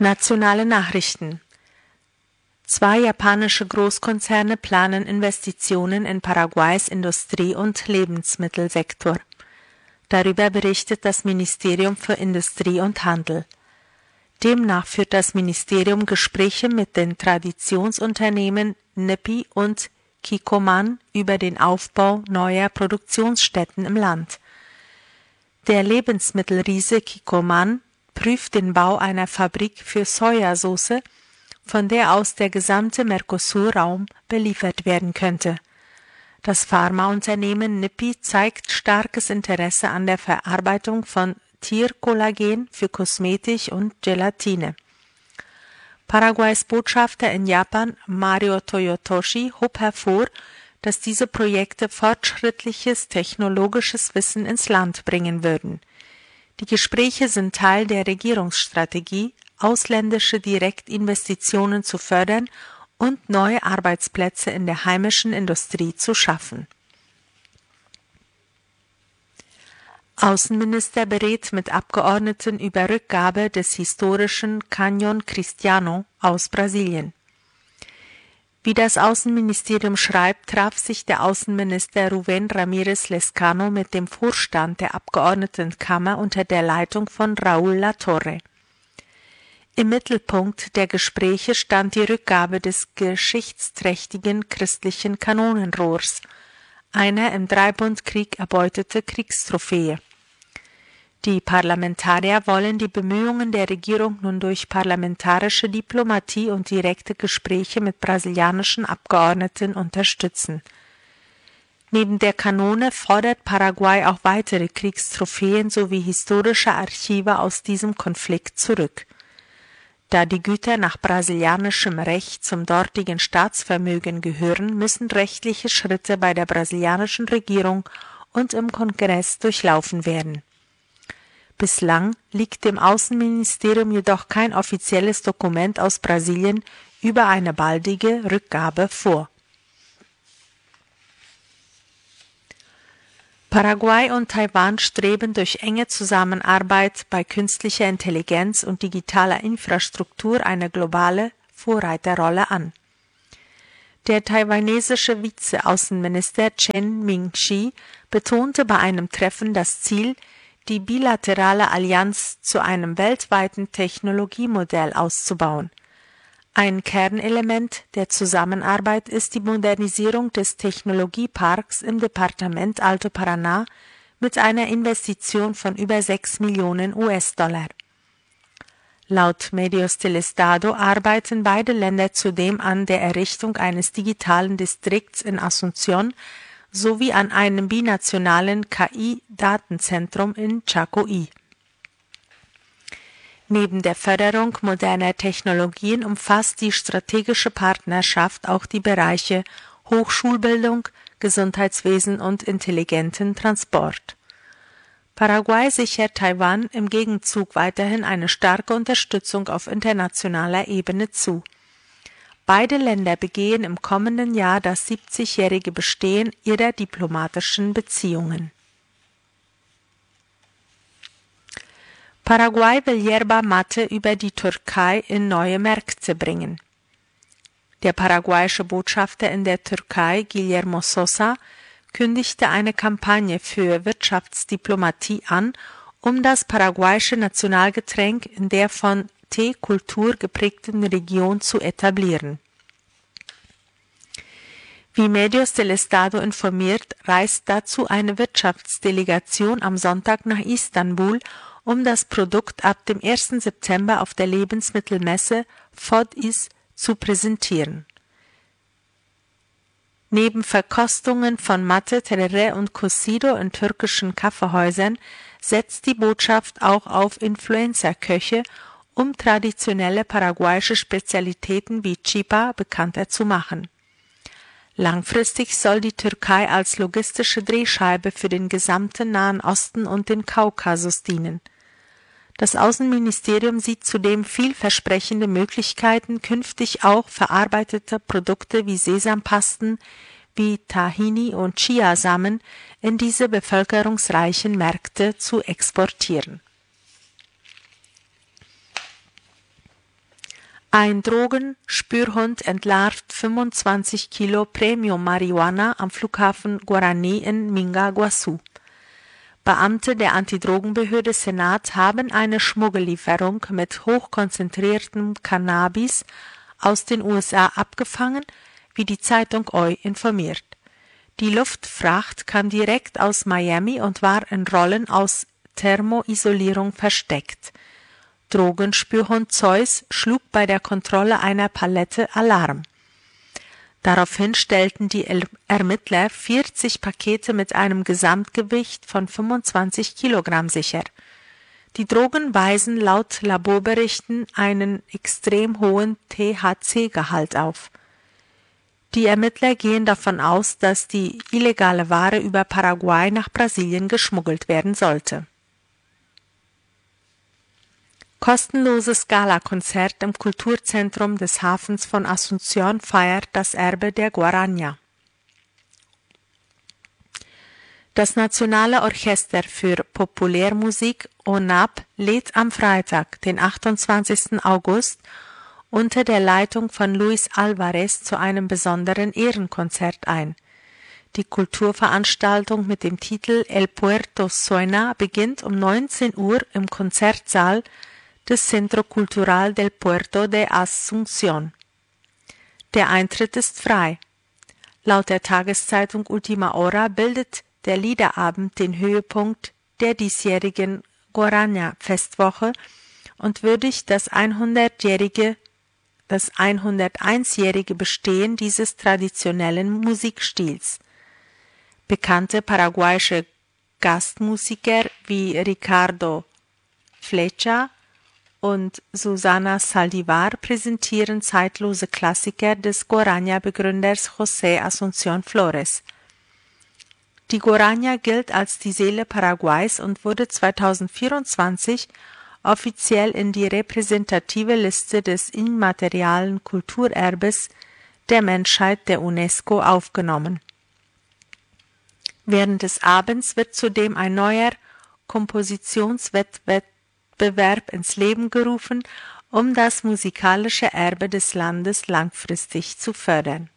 Nationale Nachrichten. 2 japanische Großkonzerne planen Investitionen in Paraguays Industrie- und Lebensmittelsektor. Darüber berichtet das Ministerium für Industrie und Handel. Demnach führt das Ministerium Gespräche mit den Traditionsunternehmen Nippy und Kikkoman über den Aufbau neuer Produktionsstätten im Land. Der Lebensmittelriese Kikkoman prüft den Bau einer Fabrik für Sojasauce, von der aus der gesamte Mercosur-Raum beliefert werden könnte. Das Pharmaunternehmen Nippy zeigt starkes Interesse an der Verarbeitung von Tierkollagen für Kosmetik und Gelatine. Paraguays Botschafter in Japan, Mario Toyotoshi, hob hervor, dass diese Projekte fortschrittliches technologisches Wissen ins Land bringen würden. Die Gespräche sind Teil der Regierungsstrategie, ausländische Direktinvestitionen zu fördern und neue Arbeitsplätze in der heimischen Industrie zu schaffen. Außenminister berät mit Abgeordneten über Rückgabe des historischen Canyon Cristiano aus Brasilien. Wie das Außenministerium schreibt, traf sich der Außenminister Rubén Ramírez Lezcano mit dem Vorstand der Abgeordnetenkammer unter der Leitung von Raúl Latorre. Im Mittelpunkt der Gespräche stand die Rückgabe des geschichtsträchtigen christlichen Kanonenrohrs, einer im Dreibundkrieg erbeutete Kriegstrophäe. Die Parlamentarier wollen die Bemühungen der Regierung nun durch parlamentarische Diplomatie und direkte Gespräche mit brasilianischen Abgeordneten unterstützen. Neben der Kanone fordert Paraguay auch weitere Kriegstrophäen sowie historische Archive aus diesem Konflikt zurück. Da die Güter nach brasilianischem Recht zum dortigen Staatsvermögen gehören, müssen rechtliche Schritte bei der brasilianischen Regierung und im Kongress durchlaufen werden. Bislang liegt dem Außenministerium jedoch kein offizielles Dokument aus Brasilien über eine baldige Rückgabe vor. Paraguay und Taiwan streben durch enge Zusammenarbeit bei künstlicher Intelligenz und digitaler Infrastruktur eine globale Vorreiterrolle an. Der taiwanesische Vize-Außenminister Chen Ming-chi betonte bei einem Treffen das Ziel, die bilaterale Allianz zu einem weltweiten Technologiemodell auszubauen. Ein Kernelement der Zusammenarbeit ist die Modernisierung des Technologieparks im Departement Alto Paraná mit einer Investition von über 6 Millionen US-Dollar. Laut Medios del Estado arbeiten beide Länder zudem an der Errichtung eines digitalen Distrikts in Asunción sowie an einem binationalen KI-Datenzentrum in Chacoí. Neben der Förderung moderner Technologien umfasst die strategische Partnerschaft auch die Bereiche Hochschulbildung, Gesundheitswesen und intelligenten Transport. Paraguay sichert Taiwan im Gegenzug weiterhin eine starke Unterstützung auf internationaler Ebene zu. Beide Länder begehen im kommenden Jahr das 70-jährige Bestehen ihrer diplomatischen Beziehungen. Paraguay will Yerba Mate über die Türkei in neue Märkte bringen. Der paraguayische Botschafter in der Türkei, Guillermo Sosa, kündigte eine Kampagne für Wirtschaftsdiplomatie an, um das paraguayische Nationalgetränk in der von Teekultur geprägten Region zu etablieren. Wie Medios del Estado informiert, reist dazu eine Wirtschaftsdelegation am Sonntag nach Istanbul, um das Produkt ab dem 1. September auf der Lebensmittelmesse FODIS zu präsentieren. Neben Verkostungen von Mate, Tereré und Cocido in türkischen Kaffeehäusern setzt die Botschaft auch auf Influencer-Köche, um traditionelle paraguayische Spezialitäten wie Chipa bekannter zu machen. Langfristig soll die Türkei als logistische Drehscheibe für den gesamten Nahen Osten und den Kaukasus dienen. Das Außenministerium sieht zudem vielversprechende Möglichkeiten, künftig auch verarbeitete Produkte wie Sesampasten, wie Tahini und Chiasamen in diese bevölkerungsreichen Märkte zu exportieren. Ein Drogenspürhund entlarvt 25 Kilo Premium-Marihuana am Flughafen Guarani in Minga Guaçu. Beamte der Antidrogenbehörde Senat haben eine Schmuggellieferung mit hochkonzentriertem Cannabis aus den USA abgefangen, wie die Zeitung OI informiert. Die Luftfracht kam direkt aus Miami und war in Rollen aus Thermoisolierung versteckt. Drogenspürhund Zeus schlug bei der Kontrolle einer Palette Alarm. Daraufhin stellten die Ermittler 40 Pakete mit einem Gesamtgewicht von 25 Kilogramm sicher. Die Drogen weisen laut Laborberichten einen extrem hohen THC-Gehalt auf. Die Ermittler gehen davon aus, dass die illegale Ware über Paraguay nach Brasilien geschmuggelt werden sollte. Kostenloses Galakonzert im Kulturzentrum des Hafens von Asunción feiert das Erbe der Guarania. Das Nationale Orchester für Populärmusik ONAP lädt am Freitag, den 28. August, unter der Leitung von Luis Alvarez zu einem besonderen Ehrenkonzert ein. Die Kulturveranstaltung mit dem Titel El Puerto Suena beginnt um 19 Uhr im Konzertsaal des Centro Cultural del Puerto de Asunción. Der Eintritt ist frei. Laut der Tageszeitung Última Hora bildet der Liederabend den Höhepunkt der diesjährigen Guarania-Festwoche und würdigt das 101-jährige Bestehen dieses traditionellen Musikstils. Bekannte paraguayische Gastmusiker wie Ricardo Flecha und Susana Saldivar präsentieren zeitlose Klassiker des Guarania-Begründers José Asunción Flores. Die Guarania gilt als die Seele Paraguays und wurde 2024 offiziell in die repräsentative Liste des immaterialen Kulturerbes der Menschheit der UNESCO aufgenommen. Während des Abends wird zudem ein neuer Kompositionswettbewerb ins Leben gerufen, um das musikalische Erbe des Landes langfristig zu fördern.